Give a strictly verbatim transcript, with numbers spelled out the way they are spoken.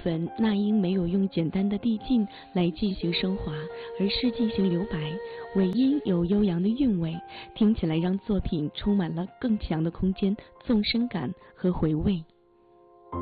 分，那英没有用简单的递进来进行升华，而是进行留白，尾音有悠扬的韵味，听起来让作品充满了更强的空间、纵深感和回味。